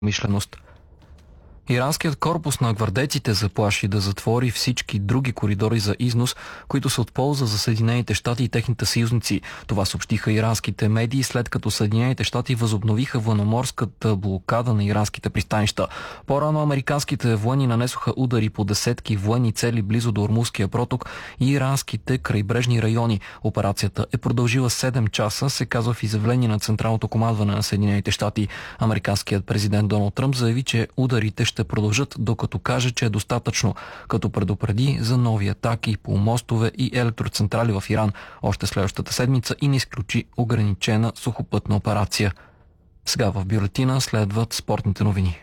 мишленост. Иранският корпус на гвардейците заплаши да затвори всички други коридори за износ, които са от полза за Съединените щати и техните съюзници. Това съобщиха иранските медии, след като Съединените щати възобновиха военноморската блокада на иранските пристанища. По-рано американските военни нанесоха удари по десетки военни цели близо до Ормузския проток и иранските крайбрежни райони. Операцията е продължила 7 часа, се казва в изявление на Централното командване на Съединените щати. Американският президент Доналд Тръмп заяви, че ударите ще продължат, докато каже, че е достатъчно, като предупреди за нови атаки по мостове и електроцентрали в Иран още следващата седмица и не изключи ограничена сухопътна операция. Сега в бюлетина следват спортните новини.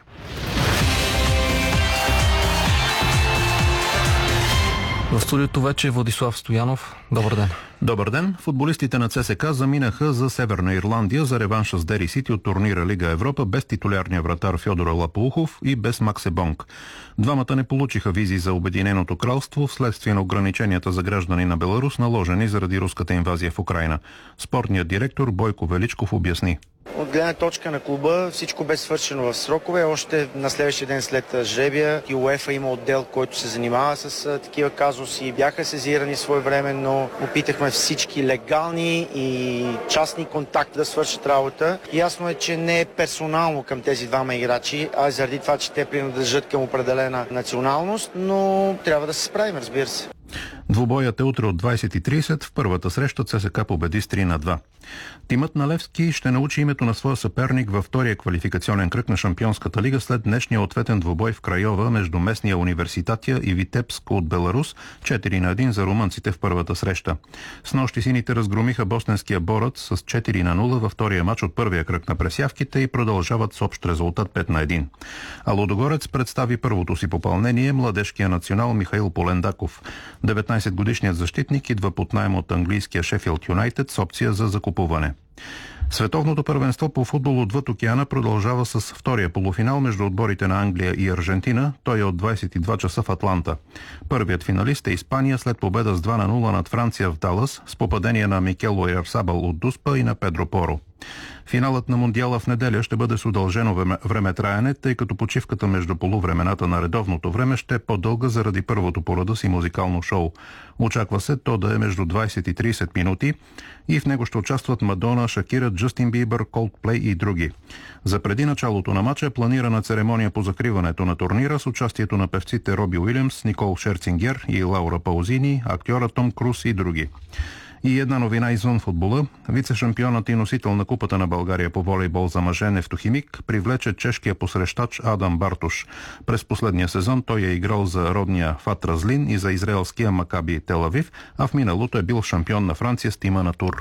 В студиото вече е Владислав Стоянов. Добър ден. Добър ден. Футболистите на ЦСКА заминаха за Северна Ирландия за реванша с Дери Сити от турнира Лига Европа без титулярния вратар Фьодор Лапоухов и без Максе Бонг. Двамата не получиха визи за Обединеното кралство вследствие на ограниченията за граждани на Беларус, наложени заради руската инвазия в Украйна. Спортният директор Бойко Величков обясни. От гледна точка на клуба всичко бе свършено в срокове. Още на следващия ден след жребия и УЕФА има отдел, който се занимава с такива казуси. Бяха сезирани своевременно. Опитахме всички легални и частни контакти да свършат работа. Ясно е, че не е персонално към тези двама играчи, а заради това, че те принадлежат към определена националност, но трябва да се справим, разбира се. Двубоят е утре от 20:30. В първата среща ЦСКА победи с 3-2. Тимът на Левски ще научи името на своя съперник във втория квалификационен кръг на Шампионската лига след днешния ответен двубой в Крайова между местния Университатия и Витебск от Беларус, 4-1 за румънците в първата среща. Снощи сините разгромиха босненския Борът с 4-0 във втория мач от първия кръг на пресявките и продължават с общ резултат 5-1. А Лудогорец представи първото си попълнение младежкия национал Михаил Полендаков. 19-годишният защитник идва под наем от английския Шефилд Юнайтед с опция за закупуване. Световното първенство по футбол отвъд океана продължава с втория полуфинал между отборите на Англия и Аржентина. Той е от 22 часа в Атланта. Първият финалист е Испания след победа с 2-0 над Франция в Далас с попадение на Микел Ойарсабал от Дуспа и на Педро Поро. Финалът на Мондиала в неделя ще бъде с удължено времетраене, тъй като почивката между полувремената на редовното време ще е по-дълга заради първото по рода си музикално шоу. Очаква се то да е между 20 и 30 минути и в него ще участват Мадона, Шакира, Джастин Бибър, Coldplay и други. За преди началото на матча е планирана церемония по закриването на турнира с участието на певците Роби Уилямс, Никол Шерцингер и Лаура Паузини, актьора Том Круз и други. И една новина извън футбола. Вице-шампионът и носител на Купата на България по волейбол за мъже Нефтохимик привлече чешкия посрещач Адам Бартуш. През последния сезон той е играл за родния Фат Разлин и за израелския Макаби Тел Авив, а в миналото е бил шампион на Франция с тима на Тур.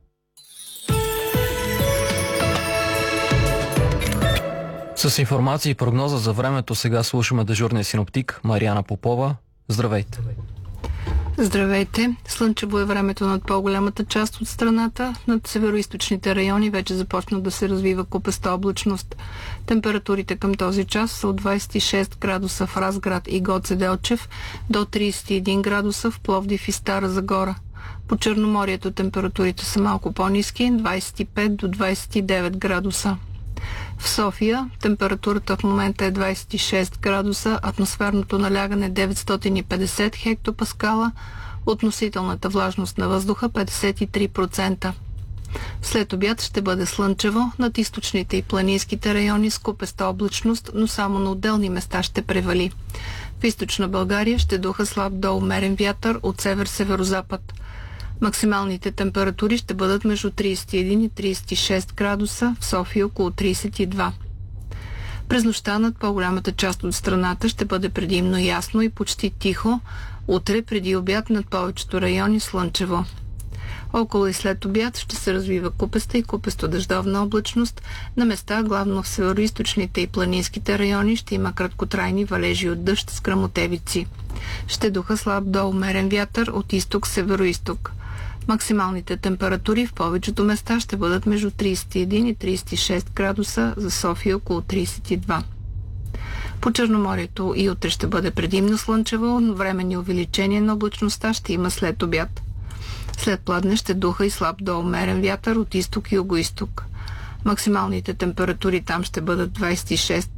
С информация и прогноза за времето сега слушаме дежурния синоптик Мариана Попова. Здравейте! Здравейте! Слънчево е времето над по-голямата част от страната. Над североизточните райони вече започна да се развива купеста облачност. Температурите към този час са от 26 градуса в Разград и Гоце Делчев до 31 градуса в Пловдив и Стара Загора. По Черноморието температурите са малко по-ниски, 25 до 29 градуса. В София температурата в момента е 26 градуса, атмосферното налягане 950 хектопаскала, относителната влажност на въздуха 53%. След обяд ще бъде слънчево, над източните и планинските райони с купеста облачност, но само на отделни места ще превали. В източна България ще духа слаб до умерен вятър от север-северозапад. Максималните температури ще бъдат между 31 и 36 градуса, в София около 32. През нощта над по-голямата част от страната ще бъде предимно ясно и почти тихо, утре преди обяд над повечето райони слънчево. Около и след обяд ще се развива купеста и купесто-дъждовна облачност. На места, главно в североизточните и планинските райони, ще има краткотрайни валежи от дъжд с гръмотевици. Ще духа слаб до умерен вятър от изток-североизток. Максималните температури в повечето места ще бъдат между 31 и 36 градуса, за София около 32. По Черноморието и утре ще бъде предимно слънчево, но временни увеличения на облачността ще има след обяд. След пладне ще духа и слаб до умерен вятър от изток и югоизток. Максималните температури там ще бъдат 26